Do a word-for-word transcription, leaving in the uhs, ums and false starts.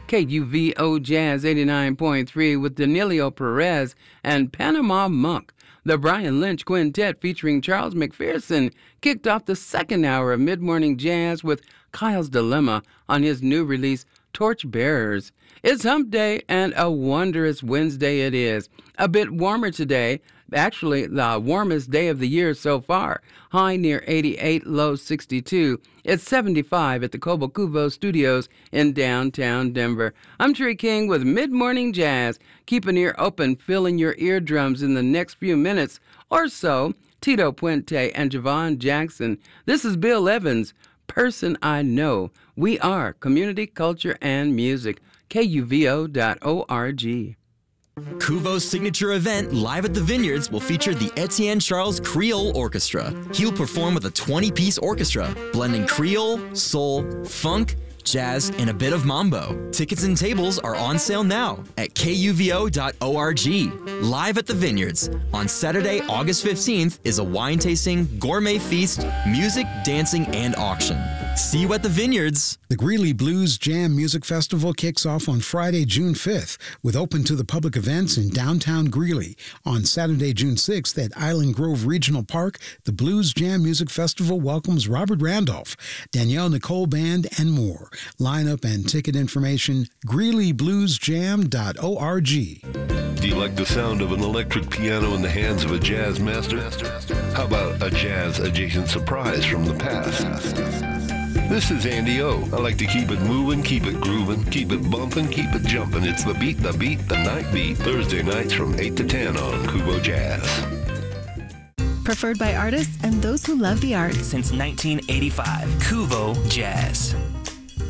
K U V O Jazz eighty-nine point three with Danilo Perez and Panama Monk. The Brian Lynch Quintet featuring Charles McPherson kicked off the second hour of mid-morning jazz with Kyle's Dilemma on his new release, Torchbearers. It's hump day and a wondrous Wednesday it is. A bit warmer today, actually the warmest day of the year so far. High near eighty-eight, low sixty-two. It's seventy-five at the Cobo Cuvo Studios in downtown Denver. I'm Tree King with Mid-Morning Jazz. Keep an ear open, filling your eardrums in the next few minutes or so. Tito Puente and Javon Jackson. This is Bill Evans, Person I Know. We are Community Culture and Music. K U V O dot org. Cuvo's signature event, Live at the Vineyards, will feature the Etienne Charles Creole Orchestra. He'll perform with a twenty-piece orchestra, blending Creole, soul, funk, jazz, and a bit of mambo. Tickets and tables are on sale now at K U V O dot org. Live at the Vineyards on Saturday, August fifteenth is a wine tasting, gourmet feast, music, dancing, and auction. See you at the Vineyards. The Greeley Blues Jam Music Festival kicks off on Friday, June fifth, with open to the public events in downtown Greeley. On Saturday, June sixth, at Island Grove Regional Park, the Blues Jam Music Festival welcomes Robert Randolph, Danielle Nicole Band, and more. Lineup and ticket information, greeley blues jam dot org. Do you like the sound of an electric piano in the hands of a jazz master? How about a jazz-adjacent surprise from the past? This is Andy O. I like to keep it moving, keep it grooving, keep it bumping, keep it jumping. It's the beat, the beat, the night beat. Thursday nights from eight to ten on Cuvo Jazz. Preferred by artists and those who love the arts. Since nineteen eighty-five, Cuvo Jazz.